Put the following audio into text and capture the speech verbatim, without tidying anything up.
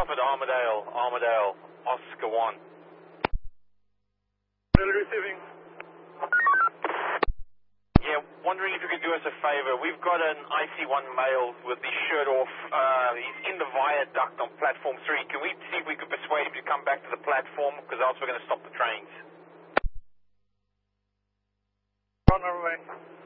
Alpha to Armadale, Armadale, Oscar one. Receiving. Yeah, wondering if you could do us a favor. We've got an I C one male with his shirt off. Uh, he's in the viaduct on platform three. Can we see if we could persuade him to come back to the platform? Because else we're going to stop the trains. On our way.